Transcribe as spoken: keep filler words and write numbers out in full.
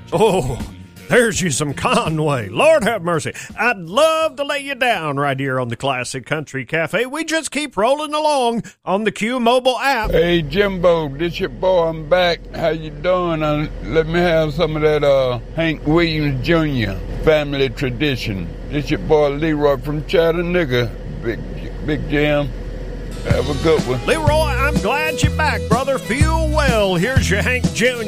Oh, there's you some Conway. Lord have mercy. I'd love to lay you down right here on the Classic Country Cafe. We just keep rolling along on the Q Mobile app. Hey, Jimbo, this your boy. I'm back. How you doing? Uh, let me have some of that uh, Hank Williams Junior family tradition. This your boy Leroy from Chattanooga. Big, big Jim. Have a good one. Leroy, I'm glad you're back, brother. Feel well. Here's your Hank Junior